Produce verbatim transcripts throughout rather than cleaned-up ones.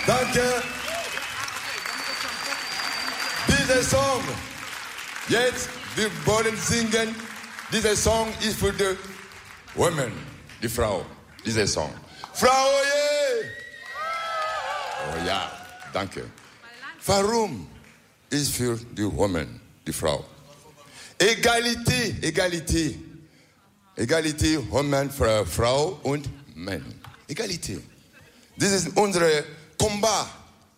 Danke. Dieser Song, jetzt, wir wollen singen. Dieser Song ist für die Women, die Frau. Dieser Song. Frau, yeah. Oh ja, danke. Warum ist für die Women, die Frau? Egalität, Egalität. Egalität, Women, Frau und Mann. Egalität. Das ist unser Combat.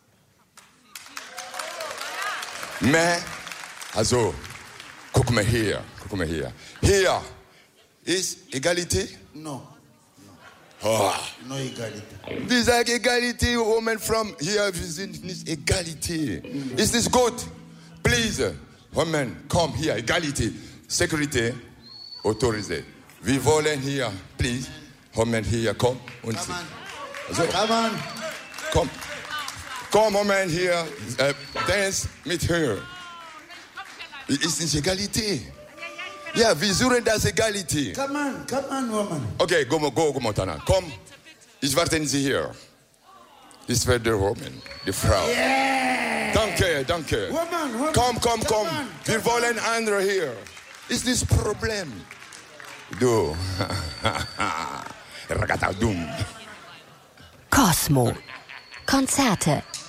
Mais, also, guck mal hier, guck mal hier. Hier ist Egalität? No. Oh. No Egalität. Wir sagen Egalität, Women from hier, wir sind nicht Egalität. Mm. Ist das gut? Please, Women, komm hier, Egalität. Security, autorisé. Wir wollen hier, please, Women hier, komm. Und Come on. Also, Come on. komm. Komm, Women hier, äh, dance mit her. Ist nicht Egalität. Ja, wir suchen das Egalität. Come on, come on, woman. Okay, go, go, go, Montana. Komm, ich warte Sie hier. Ich werde die Woman, die Frau. Yeah. Danke, danke. Woman, woman. Komm, komm, komm. On, Wir wollen andere hier. Ist das Problem? Du. Ragazza dumm. Cosmo. Konzerte.